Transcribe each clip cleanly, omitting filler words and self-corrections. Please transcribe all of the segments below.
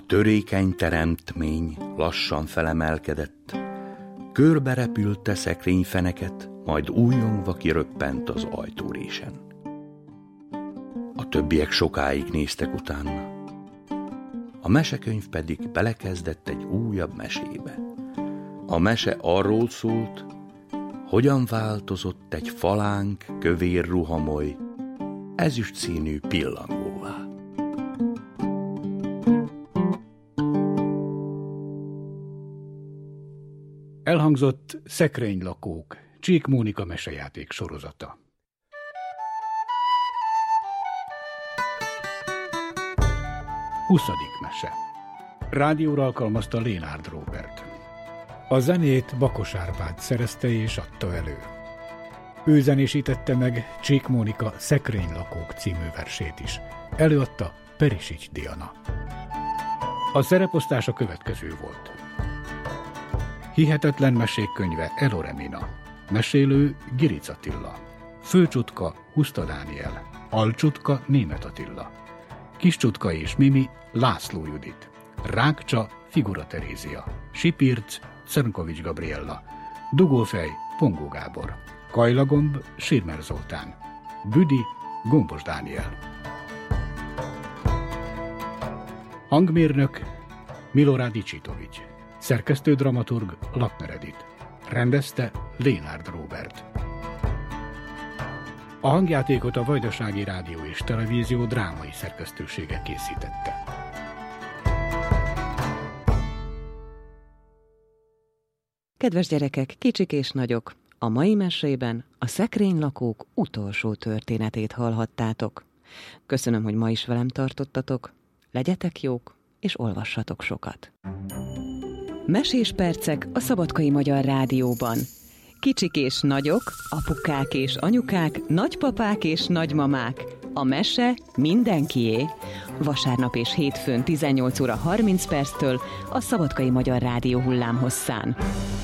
törékeny teremtmény lassan felemelkedett, körbe repülte szekrényfeneket, majd újongva kiröppent az ajtórésen. A többiek sokáig néztek utána. A mesekönyv pedig belekezdett egy újabb mesébe. A mese arról szólt, hogyan változott egy falánk kövér ruhamoly ezüst színű pillangóvá. Elhangzott Szekrénylakók, Csík Mónika mesejáték sorozata. Huszadik mese. Rádióra alkalmazta Lénárd Róbert. A zenét Bakos Árpád szerezte és adta elő. Ő zenésítette meg Csík Mónika Szekrénylakók című versét is. Előadta Perisics Diana. A szereposztás a következő volt. Hihetetlen mesék könyve Eloremina. Mesélő Giric Attila. Főcsutka Huszta Dániel. Alcsutka Németh Attila. Kiscsutka és Mimi László Judit. Rákcsa Figura Terézia. Sipirc Czernkovics Gabriella. Dugófej Pongó Gábor. Kajlagomb Sirmer Zoltán. Büdi Gombos Dániel. Hangmérnök Milorad Icsitovics. Szerkesztő dramaturg Lackner Edith. Rendezte Lénárd Róbert. A hangjátékot a Vajdasági Rádió és Televízió drámai szerkesztősége készítette. Kedves gyerekek, kicsik és nagyok, a mai mesében a Szekrénylakók utolsó történetét hallhattátok. Köszönöm, hogy ma is velem tartottatok. Legyetek jók, és olvassatok sokat. Mesés percek a Szabadkai Magyar Rádióban. Kicsik és nagyok, apukák és anyukák, nagypapák és nagymamák. A mese mindenkié. Vasárnap és hétfőn 18 óra 30 perctől a Szabadkai Magyar Rádió hullámhosszán.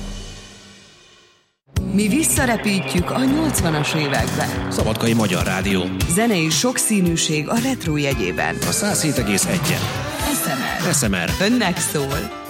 Mi visszarepítjük a 80-as évekbe. Szabadkai Magyar Rádió. Zenei sokszínűség a retro jegyében. A 107,1-en. SMR. SMR. Önnek szól.